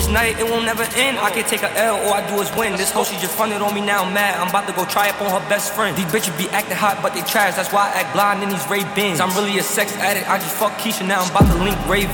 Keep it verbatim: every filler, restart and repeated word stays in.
night, it won't never end. I can't take a L, all I do is win. This hoe, she just fronted on me, now I'm mad. I'm about to go try up on her best friend. These bitches be acting hot, but they trash. That's why I act blind in these Ray-Bans. I'm really a sex addict, I just fuck Keisha, now I'm about to link Ray